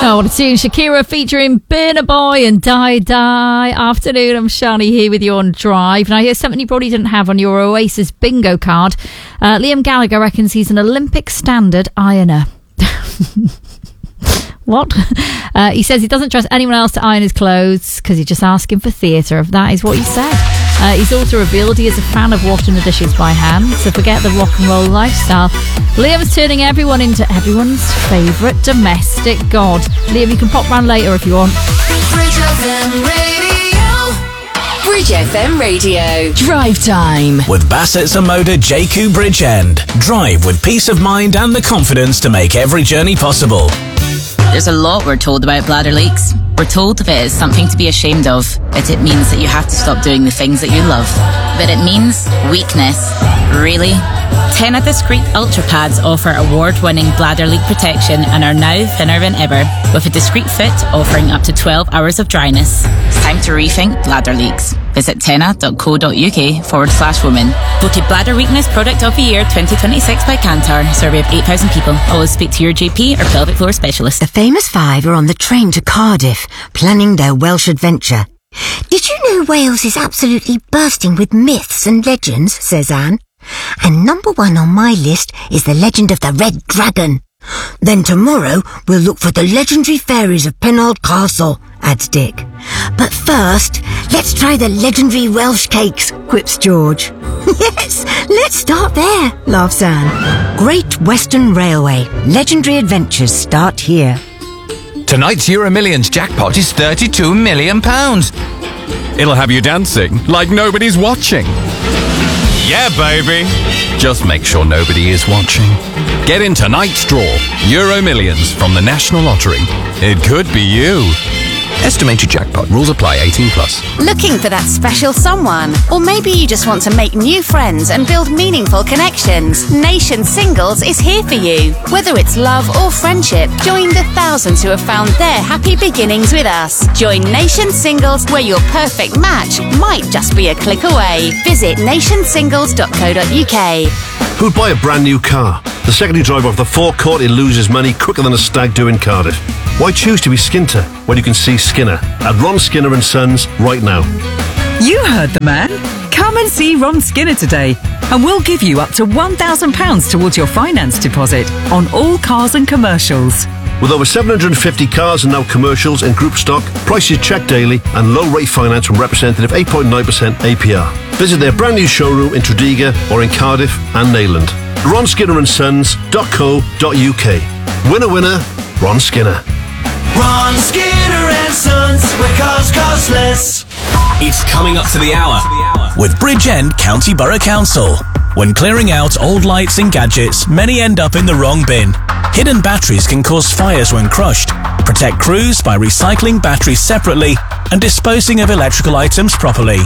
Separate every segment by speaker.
Speaker 1: Oh, what a tune. Shakira featuring Burna Boy and Die Die. Afternoon, I'm Shani here with you on Drive. Now, here's something you probably didn't have on your Oasis bingo card. Liam Gallagher reckons he's an Olympic standard ironer. What? He says he doesn't trust anyone else to iron his clothes because he's just asking for theatre. That is what he said. He's also revealed he is a fan of washing the dishes by hand, so forget the rock and roll lifestyle. Liam's turning everyone into everyone's favourite domestic god. Liam, you can pop round later if you want.
Speaker 2: Bridge FM Radio. Bridge FM Radio. Drive time.
Speaker 3: With Bassett's and Moda JQ Bridgend. Drive with peace of mind and the confidence to make every journey possible.
Speaker 4: There's a lot we're told about bladder leaks. We're told that it's something to be ashamed of, but it means that you have to stop doing the things that you love. But it means weakness. Really? Tena Discreet Ultra Pads offer award-winning bladder leak protection and are now thinner than ever, with a discreet fit offering up to 12 hours of dryness. It's time to rethink bladder leaks. Visit tena.co.uk/women. Voted Bladder Weakness Product of the Year 2026 by Kantar. Survey of 8,000 people. Always speak to your GP or pelvic floor specialist.
Speaker 5: The famous five are on the train to Cardiff, planning their Welsh adventure. Did you know Wales is absolutely bursting with myths and legends, says Anne. And number one on my list is the legend of the Red Dragon. Then tomorrow we'll look for the legendary fairies of Penarth Castle, adds Dick. But first, let's try the legendary Welsh cakes, quips George. Yes, let's start there, laughs Anne. Great Western Railway. Legendary adventures start here.
Speaker 6: Tonight's Euro Millions jackpot is £32 million. It'll have you dancing like nobody's watching. Yeah, baby. Just make sure nobody is watching. Get in tonight's draw. Euro Millions from the National Lottery. It could be you. Estimated jackpot. Rules apply. 18+.
Speaker 7: Looking for that special someone? Or maybe you just want to make new friends and build meaningful connections? Nation Singles is here for you. Whether it's love or friendship, join the thousands who have found their happy beginnings with us. Join Nation Singles, where your perfect match might just be a click away. Visit nationsingles.co.uk.
Speaker 8: Who'd buy a brand new car? The second you drive off the forecourt, it loses money quicker than a stag do in Cardiff. Why choose to be Skinter when you can see Skinner at Ron Skinner and Sons right now?
Speaker 9: You heard the man. Come and see Ron Skinner today, and we'll give you up to £1,000 towards your finance deposit on all cars and commercials.
Speaker 8: With over 750 cars and now commercials in group stock, prices checked daily and low rate finance from representative 8.9% APR. Visit their brand new showroom in Tredegar or in Cardiff and Neyland. RonSkinnerandSons.co.uk. Winner, winner, Ron Skinner.
Speaker 10: Ron Skinner and Sons, where cars cost less.
Speaker 3: It's coming up to the hour with Bridgend County Borough Council. When clearing out old lights and gadgets, many end up in the wrong bin. Hidden batteries can cause fires when crushed. Protect crews by recycling batteries separately and disposing of electrical items properly.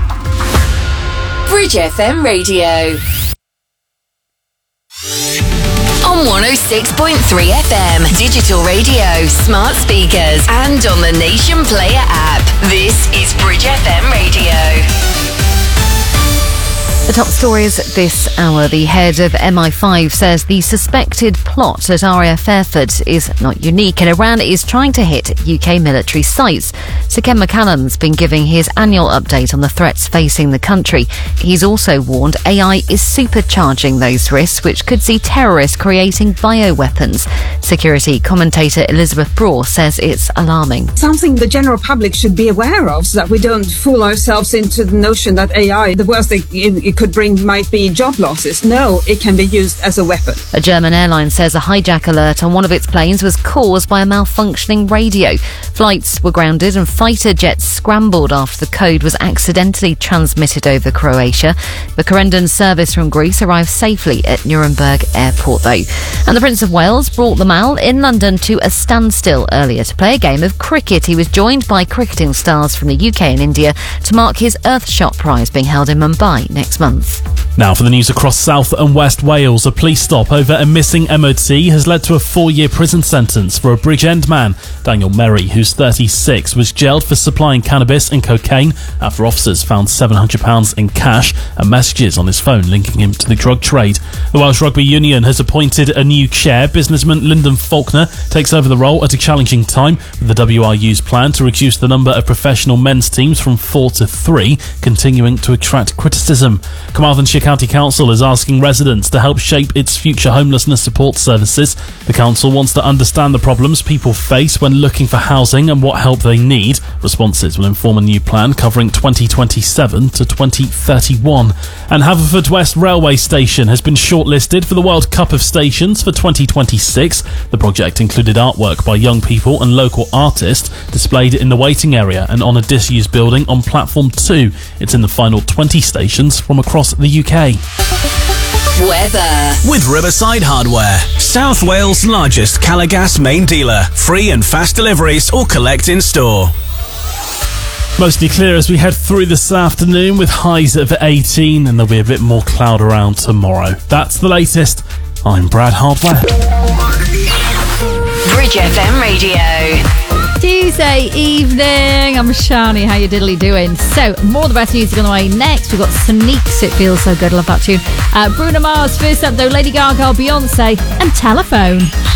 Speaker 2: Bridge FM Radio. On 106.3 FM, digital radio, smart speakers, and on the Nation Player app. This is Bridge FM Radio.
Speaker 11: The top stories this hour. The head of MI5 says the suspected plot at RAF Fairford is not unique and Iran is trying to hit UK military sites. Sir Ken McCallum's been giving his annual update on the threats facing the country. He's also warned AI is supercharging those risks, which could see terrorists creating bioweapons. Security commentator Elizabeth Braw says it's alarming.
Speaker 12: Something the general public should be aware of, so that we don't fool ourselves into the notion that AI, the worst thing it could bring might be job losses. No, it can be used as a weapon.
Speaker 11: A German airline says a hijack alert on one of its planes was caused by a malfunctioning radio. Flights were grounded and fighter jets scrambled after the code was accidentally transmitted over Croatia. The Corendon service from Greece arrived safely at Nuremberg Airport, though. And the Prince of Wales brought the Mall in London to a standstill earlier to play a game of cricket. He was joined by cricketing stars from the UK and India to mark his Earthshot Prize being held in Mumbai next month. month.
Speaker 13: Now for the news across South and West Wales. A police stop over a missing MOT has led to a 4-year prison sentence for a Bridgend man. Daniel Merry, who's 36, was jailed for supplying cannabis and cocaine after officers found £700 in cash and messages on his phone linking him to the drug trade. The Welsh Rugby Union has appointed a new chair. Businessman Lyndon Faulkner takes over the role at a challenging time, with the WRU's plan to reduce the number of professional men's teams from 4 to 3, continuing to attract criticism. Carmarthenshire County Council is asking residents to help shape its future homelessness support services. The council wants to understand the problems people face when looking for housing and what help they need. Responses will inform a new plan covering 2027 to 2031. And Haverfordwest Railway Station has been shortlisted for the World Cup of Stations for 2026. The project included artwork by young people and local artists displayed in the waiting area and on a disused building on Platform 2. It's in the final 20 stations from across the UK.
Speaker 2: Weather.
Speaker 3: With Riverside Hardware, South Wales' largest Calagas main dealer. Free and fast deliveries or collect in store.
Speaker 13: Mostly clear as we head through this afternoon with highs of 18, and there'll be a bit more cloud around tomorrow. That's the latest. I'm Brad Hardware.
Speaker 2: Bridge FM Radio.
Speaker 1: Tuesday evening. I'm Shani. How you diddly doing? So, more of the best music on the way next. We've got Sneaks. It feels so good. Love that tune. Bruno Mars. First up, though, Lady Gaga, Beyonce, and Telephone.